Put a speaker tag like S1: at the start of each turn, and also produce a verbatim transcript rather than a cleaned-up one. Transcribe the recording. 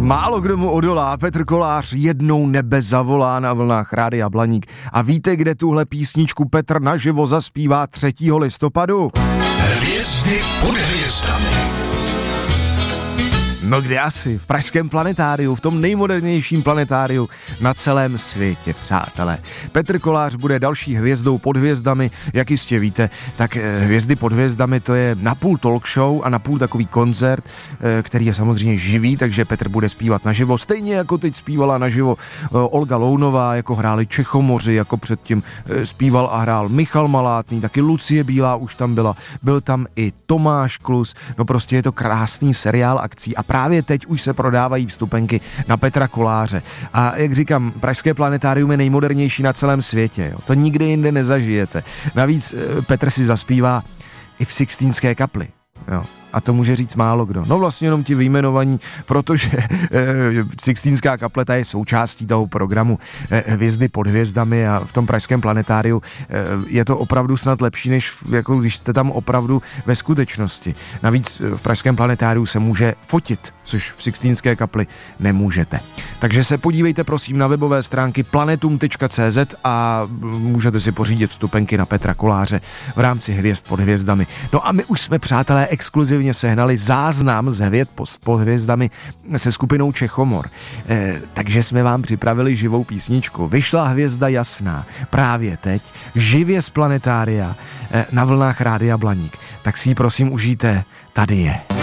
S1: Málo kdo mu odolá, Petr Kolář jednou nebe zavolá na vlnách Rádia Blaník. A víte, kde tuhle písničku Petr naživo zaspívá třetího listopadu?
S2: Hvězdy pod hvězdami.
S1: No kde asi? V pražském planetáriu, v tom nejmodernějším planetáriu na celém světě, přátelé. Petr Kolář bude další hvězdou pod hvězdami, jak jistě víte, tak Hvězdy pod hvězdami to je napůl talk show a napůl takový koncert, který je samozřejmě živý, takže Petr bude zpívat naživo, stejně jako teď zpívala naživo Olga Lounová, jako hráli Čechomoři, jako předtím zpíval a hrál Michal Malátný, taky Lucie Bílá už tam byla, byl tam i Tomáš Klus, no prostě je to krásný seriál akcí a právě teď už se prodávají vstupenky na Petra Koláře. A jak říkám, pražské planetárium je nejmodernější na celém světě. Jo. To nikdy jinde nezažijete. Navíc Petr si zaspívá i v Sixtínské kapli. Jo. A to může říct málo kdo. No vlastně jenom ti vyjmenovaní, protože e, Sixtínská kapleta je součástí toho programu e, Hvězdy pod hvězdami a v tom pražském planetáriu e, je to opravdu snad lepší, než jako když jste tam opravdu ve skutečnosti. Navíc v pražském planetáriu se může fotit, což v Sixtínské kapli nemůžete. Takže se podívejte prosím na webové stránky planetum tečka cé zet a můžete si pořídit vstupenky na Petra Koláře v rámci Hvězd pod hvězdami. No a my už jsme, přátelé, exkluzivně sehnali záznam z Hvězd pod hvězdami se skupinou Čechomor. E, takže jsme vám připravili živou písničku. Vyšla Hvězda jasná právě teď, živě z planetária e, na vlnách Rádia Blaník. Tak si ji prosím užijte, tady je.